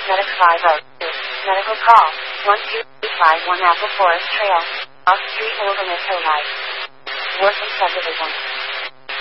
Medic 502. Medical call. 12851 Apple Forest Trail. Off Street Wilderness Ojai. Working subdivision.